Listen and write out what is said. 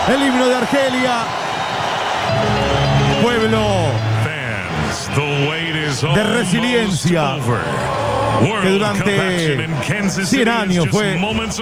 El himno de Argelia. Pueblo de resiliencia que durante 100 años fue